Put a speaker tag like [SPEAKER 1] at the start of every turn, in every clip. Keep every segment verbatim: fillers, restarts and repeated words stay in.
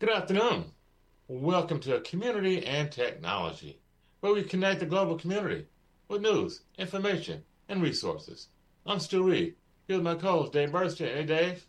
[SPEAKER 1] Good afternoon. Welcome to Community and Technology, where we connect the global community with news, information, and resources. I'm Stu Reed. Here's my co-host, Dave Bernstein. Hey, Dave.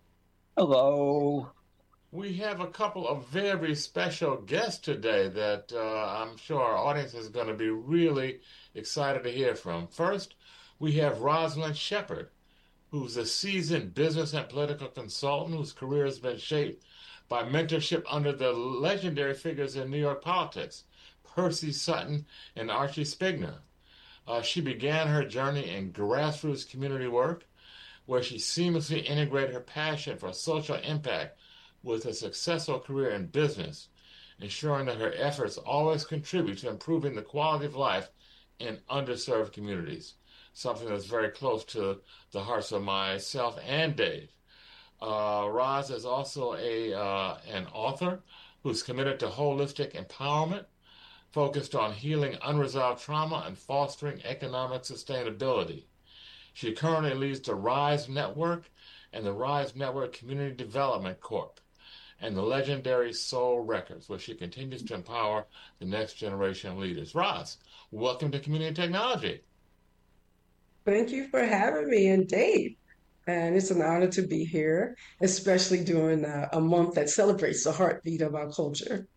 [SPEAKER 2] Hello.
[SPEAKER 1] We have a couple of very special guests today that uh, I'm sure our audience is going to be really excited to hear from. First, we have Rosalind Shepard, who's a seasoned business and political consultant whose career has been shaped by mentorship under the legendary figures in New York politics, Percy Sutton and Archie Spigner. Uh, she began her journey in grassroots community work, where she seamlessly integrated her passion for social impact with a successful career in business, ensuring that her efforts always contribute to improving the quality of life in underserved communities, something that's very close to the hearts of myself and Dave. Uh, Roz is also a uh, an author who's committed to holistic empowerment, focused on healing unresolved trauma and fostering economic sustainability. She currently leads the RISE Network and the RISE Network Community Development Corp and the legendary Soul Records, where she continues to empower the next generation of leaders. Roz, welcome to Community Technology.
[SPEAKER 3] Thank you for having me and Dave. And it's an honor to be here, especially during a, a month that celebrates the heartbeat of our culture.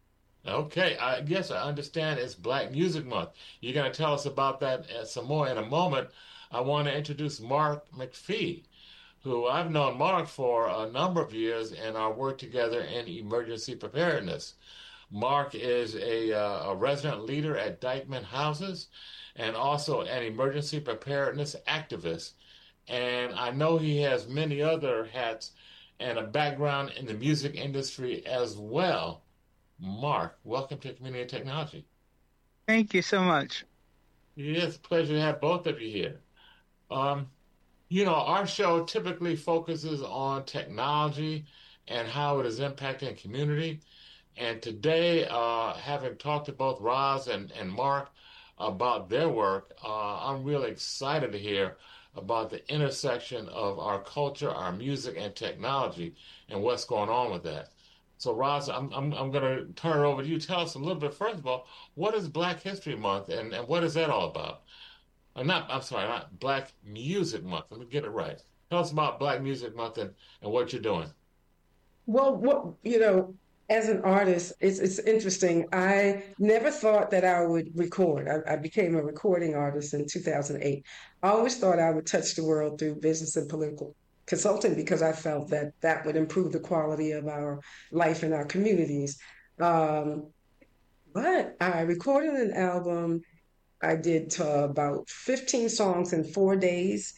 [SPEAKER 1] Okay, I guess I understand it's Black Music Month. You're going to tell us about that uh, some more in a moment. I want to introduce Mark McPhee, who I've known Mark for a number of years in our work together in emergency preparedness. Mark is a, uh, a resident leader at Dyckman Houses and also an emergency preparedness activist. And I know he has many other hats and a background in the music industry as well. Mark, welcome to Community Technology.
[SPEAKER 2] Thank you so much.
[SPEAKER 1] It's a pleasure to have both of you here. Um, you know, our show typically focuses on technology and how it is impacting community. And today, uh, having talked to both Roz and, and Mark about their work, uh, I'm really excited to hear about the intersection of our culture, our music, and technology, and what's going on with that. So, Roz, I'm I'm, I'm going to turn it over to you. Tell us a little bit, first of all, what is Black History Month, and, and what is that all about? Uh, not, I'm sorry, not Black Music Month. Let me get it right. Tell us about Black Music Month and, and what you're doing.
[SPEAKER 3] Well, what you know, as an artist, it's it's interesting. I never thought that I would record. I, I became a recording artist in two thousand eight. I always thought I would touch the world through business and political consulting because I felt that that would improve the quality of our life in our communities. Um, but I recorded an album. I did uh, about fifteen songs in four days.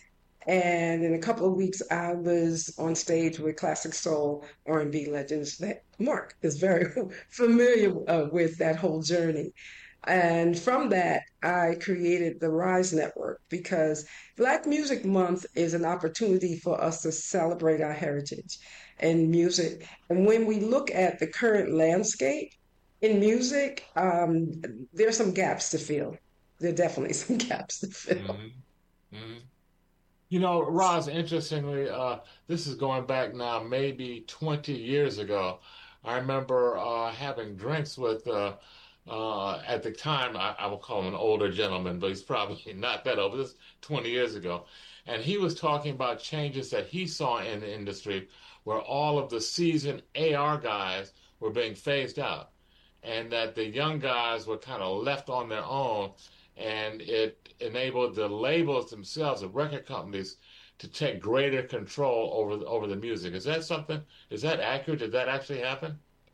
[SPEAKER 3] And in a couple of weeks, I was on stage with classic soul R and B legends that Mark is very familiar uh, with that whole journey. And from that, I created the RISE Network because Black Music Month is an opportunity for us to celebrate our heritage and music. And when we look at the current landscape in music, um, there's some gaps to fill. There are definitely some gaps to fill.
[SPEAKER 1] hmm You know, Roz, interestingly, uh, this is going back now maybe twenty years ago. I remember uh, having drinks with, uh, uh, at the time, I, I will call him an older gentleman, but he's probably not that old. This is twenty years ago. And he was talking about changes that he saw in the industry where all of the seasoned A R guys were being phased out and that the young guys were kind of left on their own, and it enabled the labels themselves, the record companies, to take greater control over the, over the music. Is that something? Is that accurate? Did that actually happen?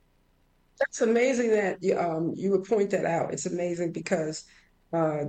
[SPEAKER 3] It's amazing that you, um, you would point that out. It's amazing because uh,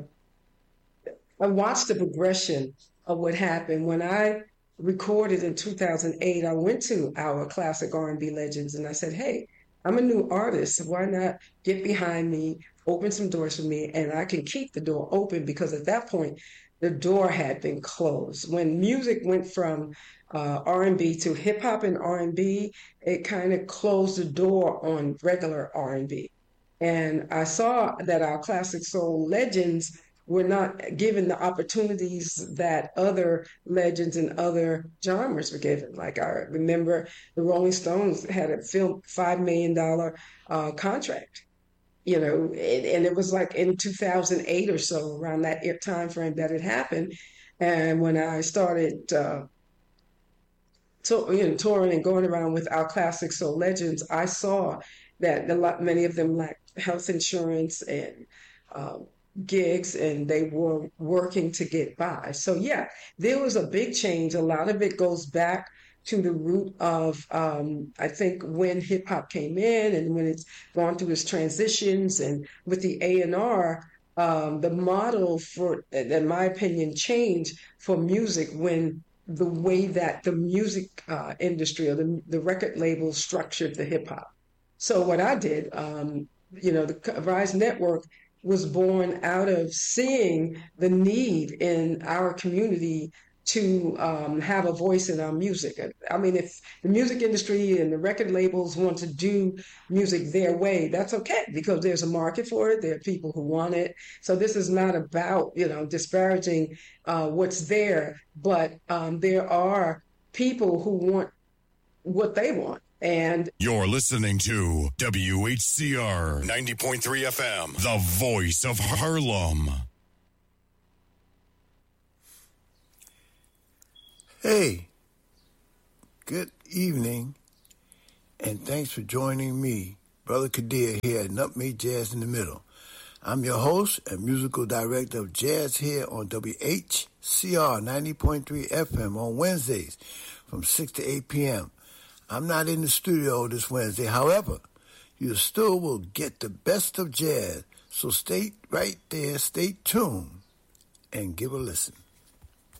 [SPEAKER 3] I watched the progression of what happened when I recorded in two thousand eight. I went to our classic R and B legends and I said, "Hey, I'm a new artist. So why not get behind me, open some doors for me, and I can keep the door open?" Because at that point, the door had been closed. When music went from uh, R and B to hip hop and R and B, it kind of closed the door on regular R and B. And B. And I saw that our classic soul legends were not given the opportunities that other legends and other genres were given. Like I remember the Rolling Stones had a film five million dollars uh, contract, you know, and, and it was like in two thousand eight or so, around that time frame that it happened. And when I started uh, to, you know, touring and going around with our classic soul legends, I saw that a lot, many of them lacked health insurance and um, gigs, and they were working to get by. So yeah, there was a big change. A lot of it goes back to the root of, um, I think, when hip hop came in and when it's gone through its transitions, and with the A and R, um, the model for, in my opinion, changed for music when the way that the music uh, industry or the, the record label structured the hip hop. So what I did, um, you know, the Rise Network was born out of seeing the need in our community to um, have a voice in our music. I mean, if the music industry and the record labels want to do music their way, that's okay, because there's a market for it. There are people who want it. So this is not about, you know, disparaging uh, what's there, but um, there are people who want what they want. And
[SPEAKER 4] you're listening to W H C R ninety point three F M, the voice of Harlem.
[SPEAKER 5] Hey, good evening, and thanks for joining me, Brother Kadir, here at Nutmeg Jazz in the Middle. I'm your host and musical director of jazz here on W H C R ninety point three F M on Wednesdays from six to eight p.m. I'm not in the studio this Wednesday. However, you still will get the best of jazz. So stay right there, stay tuned, and give a listen.